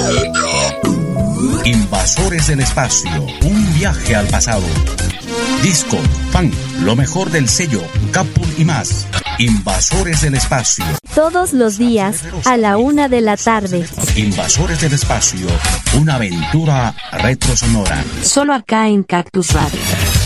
Invasores del espacio, un viaje al pasado. Disco, fan, lo mejor del sello, Capul y más. Invasores del espacio. Todos los días, a la 1 de la tarde. Invasores del espacio, una aventura retrosonora. Solo acá en Cactus Radio.